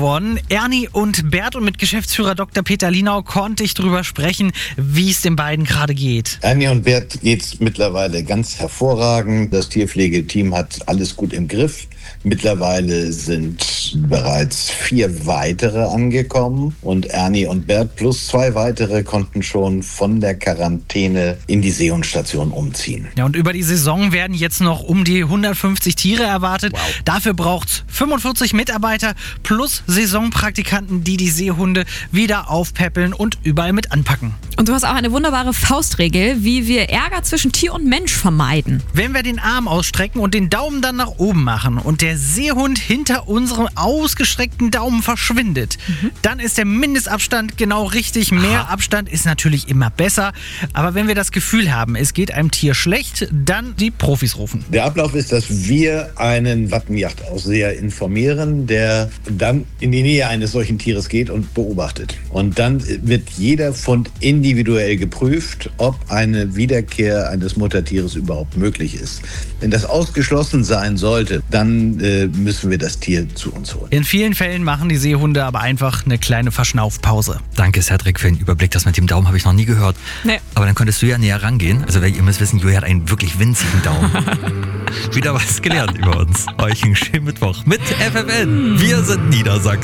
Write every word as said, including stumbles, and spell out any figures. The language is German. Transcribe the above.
geworden. Ernie und Bert, und mit Geschäftsführer Doktor Peter Linau konnte ich drüber sprechen, wie es den beiden gerade geht. Ernie und Bert geht's mittlerweile ganz hervorragend. Das Tierpflegeteam hat alles gut im Griff. Mittlerweile sind bereits vier weitere angekommen und Ernie und Bert plus zwei weitere konnten schon von der Quarantäne in die Seehundstation umziehen. Ja, und über die Saison werden jetzt noch um die hundertfünfzig Tiere erwartet. Wow. Dafür braucht's fünfundvierzig Mitarbeiter plus Saisonpraktikanten, die die Seehunde wieder aufpäppeln und überall mit anpacken. Und du hast auch eine wunderbare Faustregel, wie wir Ärger zwischen Tier und Mensch vermeiden. Wenn wir den Arm ausstrecken und den Daumen dann nach oben machen und der Seehund hinter unserem ausgestreckten Daumen verschwindet, mhm. dann ist der Mindestabstand genau richtig. Mehr Aha. Abstand ist natürlich immer besser. Aber wenn wir das Gefühl haben, es geht einem Tier schlecht, dann die Profis rufen. Der Ablauf ist, dass wir einen Wattenjachtausseher informieren, der dann in die Nähe eines solchen Tieres geht und beobachtet. Und dann wird jeder Fund individuell geprüft, ob eine Wiederkehr eines Muttertieres überhaupt möglich ist. Wenn das ausgeschlossen sein sollte, dann äh, müssen wir das Tier zu uns holen. In vielen Fällen machen die Seehunde aber einfach eine kleine Verschnaufpause. Danke, Cedric, für den Überblick. Das mit dem Daumen habe ich noch nie gehört. Nee. Aber dann könntest du ja näher rangehen. Also ihr müsst wissen, Julia hat einen wirklich winzigen Daumen. Wieder was gelernt über uns. Euch einen schönen Mittwoch mit F F N. Wir sind Niedersachsen.